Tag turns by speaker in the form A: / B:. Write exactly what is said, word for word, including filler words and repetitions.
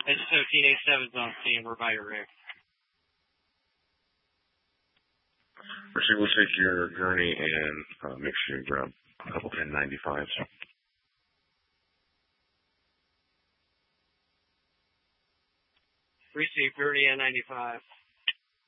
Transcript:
A: It's thirteen A seven's on scene. We're by your rig.
B: Mercy, we'll take your gurney and uh, make sure you grab a couple ten ninety-fives.
A: Receive gurney N ninety-five.